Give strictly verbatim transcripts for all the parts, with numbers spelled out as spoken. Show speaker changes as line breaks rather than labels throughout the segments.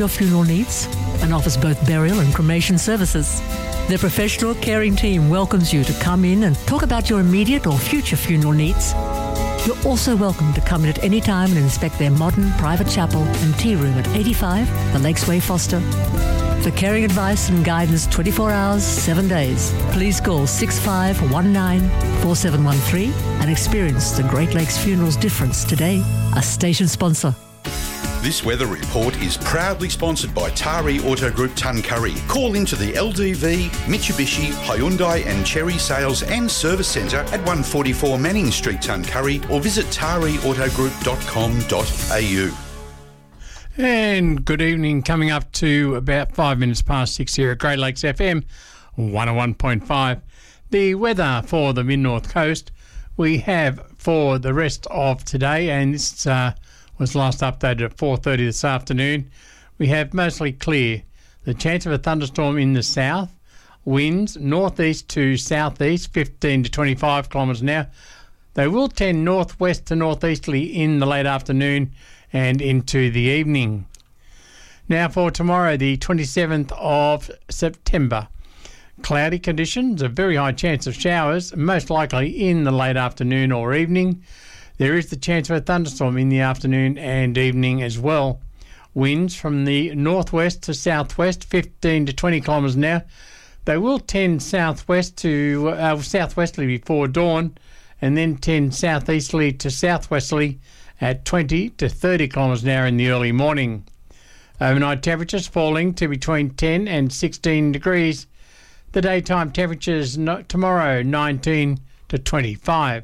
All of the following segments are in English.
your funeral needs and offers both burial and cremation services. Their professional, caring team welcomes you to come in and talk about your immediate or future funeral needs. You're also welcome to come in at any time and inspect their modern private chapel and tea room at eighty-five The Lakes Way, Foster. For caring advice and guidance twenty-four hours, seven days, please call six five one nine four seven one three and experience the Great Lakes Funerals difference today. A station sponsor.
This weather report is proudly sponsored by Tari Auto Group Tuncurry. Call into the L D V, Mitsubishi, Hyundai and Cherry Sales and Service Centre at one forty-four Manning Street, Tuncurry, or visit tari auto group dot com dot a u.
And good evening, coming up to about five minutes past six here at Great Lakes F M one oh one point five. The weather for the mid-north coast we have for the rest of today, and this uh, was last updated at four thirty this afternoon. We have mostly clear. The chance of a thunderstorm in the south. Winds northeast to southeast, fifteen to twenty-five kilometres an hour. They will tend northwest to northeasterly in the late afternoon and into the evening. Now for tomorrow, the twenty-seventh of September. Cloudy conditions, a very high chance of showers, most likely in the late afternoon or evening. There is the chance of a thunderstorm in the afternoon and evening as well. Winds from the northwest to southwest, fifteen to twenty kilometres an hour. They will tend southwest to uh, southwesterly before dawn, and then tend southeasterly to southwesterly at twenty to thirty kilometres an hour in the early morning. Overnight temperatures falling to between ten and sixteen degrees. The daytime temperatures no- tomorrow nineteen to twenty-five.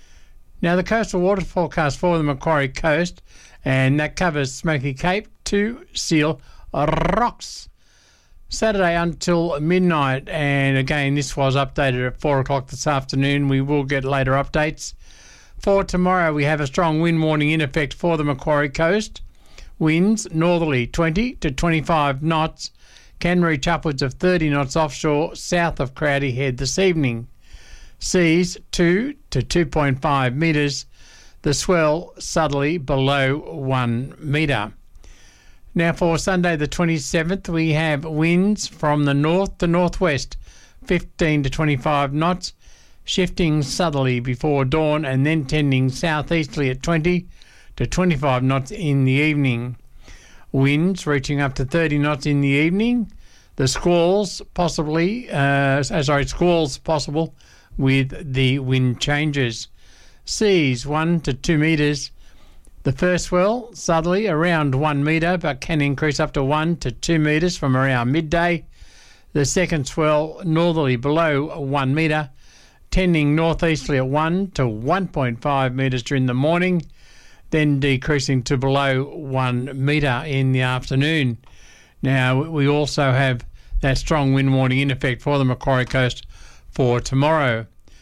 Now the coastal water forecast for the Macquarie Coast, and that covers Smoky Cape to Seal Rocks. Saturday until midnight, and again this was updated at four o'clock this afternoon. We will get later updates. For tomorrow we have a strong wind warning in effect for the Macquarie Coast. Winds northerly twenty to twenty-five knots, can reach upwards of thirty knots offshore south of Crowdy Head this evening. Seas two to two point five metres, the swell subtly below one metre. Now for Sunday the twenty-seventh, we have winds from the north to northwest, fifteen to twenty-five knots, shifting southerly before dawn and then tending southeasterly at twenty to twenty-five knots in the evening. Winds reaching up to thirty knots in the evening. The squalls possibly, uh, sorry, squalls possible with the wind changes. Seas one to two metres. The first swell southerly around one metre, but can increase up to one to two metres from around midday. The second swell northerly below one metre, tending northeasterly at one to one point five metres during the morning, then decreasing to below one metre in the afternoon. Now we also have that strong wind warning in effect for the Macquarie Coast for tomorrow.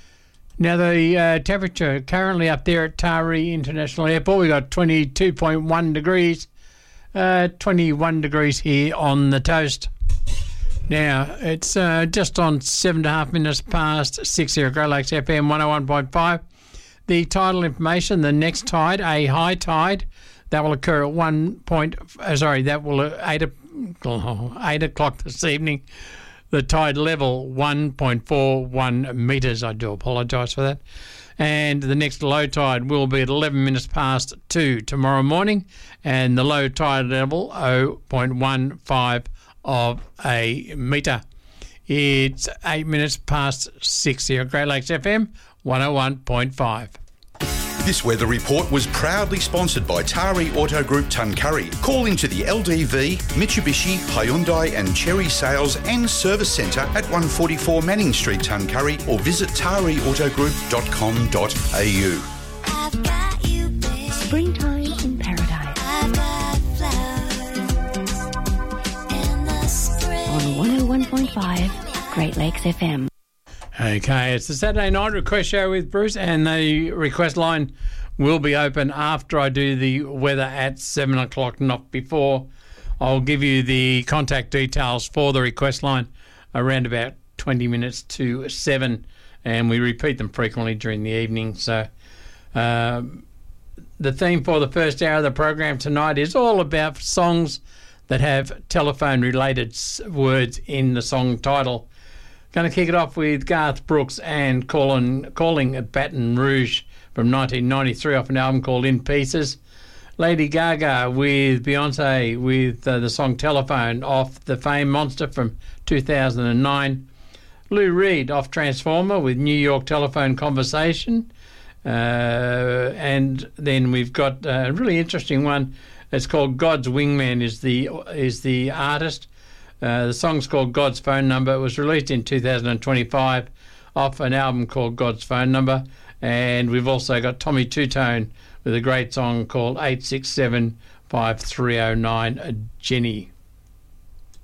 Now the uh, temperature currently up there at Taree International Airport, we got twenty-two point one degrees, uh, twenty-one degrees here on the toast. Now it's uh, just on seven and a half minutes past six here at Great Lakes F M one oh one point five. The tidal information: the next tide, a high tide, that will occur at one point. Uh, sorry, that will uh, eight, oh, eight o'clock this evening. The tide level one point four one metres. I do apologise for that. And the next low tide will be at eleven minutes past two tomorrow morning, and the low tide level zero point one five of a metre. It's eight minutes past six here at Great Lakes F M one oh one point five.
This weather report was proudly sponsored by Tari Auto Group Tuncurry. Call into the L D V, Mitsubishi, Hyundai and Cherry Sales and Service Centre at one forty-four Manning Street, Tuncurry, or visit tari auto group dot com dot a u.
Springtime in paradise. On one oh one point five Great Lakes F M.
Okay, it's the Saturday night request show with Bruce, and the request line will be open after I do the weather at seven o'clock, not before. I'll give you the contact details for the request line around about twenty minutes to seven, and we repeat them frequently during the evening. So uh, the theme for the first hour of the program tonight is all about songs that have telephone-related s- words in the song title. Going to kick it off with Garth Brooks and Calling, Calling at Baton Rouge from nineteen ninety-three off an album called In Pieces. Lady Gaga with Beyonce with uh, the song Telephone off The Fame Monster from two thousand nine. Lou Reed off Transformer with New York Telephone Conversation. Uh, and then we've got a really interesting one. It's called God's Wingman is the is the artist. Uh, the song's called God's Phone Number. It was released in two thousand twenty-five off an album called God's Phone Number. And we've also got Tommy Two-Tone with a great song called eight six seven five three oh nine, Jenny.